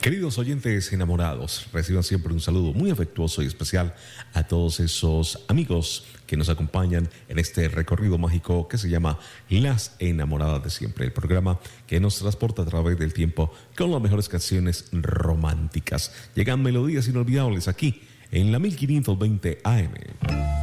Queridos oyentes enamorados, reciban siempre un saludo muy afectuoso y especial a todos esos amigos que nos acompañan en este recorrido mágico que se llama Las Enamoradas de Siempre, el programa que nos transporta a través del tiempo con las mejores canciones románticas. Llegan melodías inolvidables aquí en la 1520 AM.